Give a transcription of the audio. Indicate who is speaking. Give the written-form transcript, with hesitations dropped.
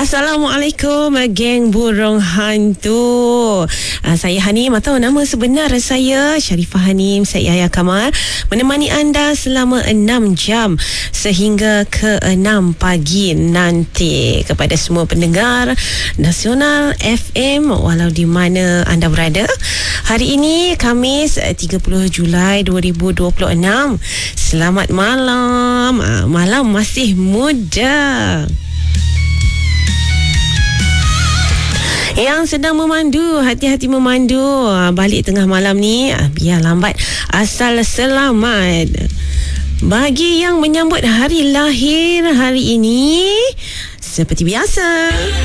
Speaker 1: Assalamualaikum, geng burung hantu. Saya Hanim, atau nama sebenar saya Sharifah Hanim, saya Yahya Kamal, menemani anda selama 6 jam sehingga ke 6 pagi nanti. Kepada semua pendengar Nasional FM walau di mana anda berada, hari ini Khamis 30 Julai 2026. Selamat malam. Malam masih muda. Yang sedang memandu, hati-hati memandu. Balik tengah malam ni, biar lambat asal selamat. Bagi yang menyambut hari lahir hari ini, seperti biasa,